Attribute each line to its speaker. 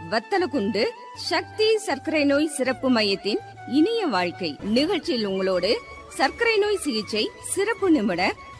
Speaker 1: வத்தலகுண்டு சக்தி சர்க்கரை நோய் சிறப்பு மையத்தின் இனிய வாழ்க்கை நிகழ்ச்சியில் உங்களோடு சர்க்கரை நோய் சிகிச்சை சிறப்பு நிபுணர்